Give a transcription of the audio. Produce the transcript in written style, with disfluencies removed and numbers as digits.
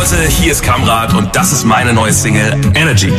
Leute, hier ist Kamrat und das ist meine neue Single Energy.